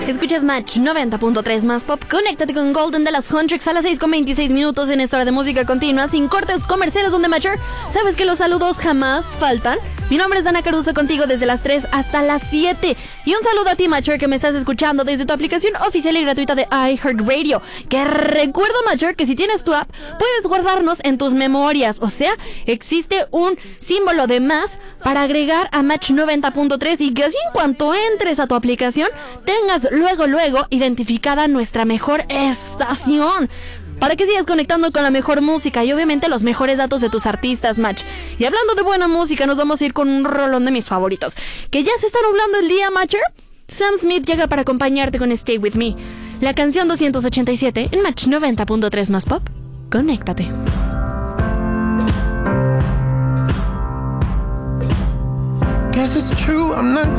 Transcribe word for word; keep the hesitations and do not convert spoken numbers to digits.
Escuchas Match noventa punto tres más pop. Conéctate con Golden de las Huntrix a las seis con veintiséis minutos en esta hora de música continua, sin cortes comerciales, donde Matcher. Sabes que los saludos jamás faltan. Mi nombre es Dana Caruso, contigo desde las tres hasta las siete. Y un saludo a ti, Matcher, que me estás escuchando desde tu aplicación oficial y gratuita de iHeartRadio. Que recuerdo, Matcher, que si tienes tu app, puedes guardarnos en tus memorias. O sea, existe un símbolo de más para agregar a Match noventa punto tres y que así en cuanto entres a tu aplicación, tengas luego, luego identificada nuestra mejor estación, para que sigas conectando con la mejor música y obviamente los mejores datos de tus artistas, Match. Y hablando de buena música, nos vamos a ir con un rolón de mis favoritos, que ya se está nublando el día, Matcher. Sam Smith llega para acompañarte con Stay With Me, la canción doscientos ochenta y siete en Match noventa punto tres más pop. Conéctate. Guess it's true, I'm not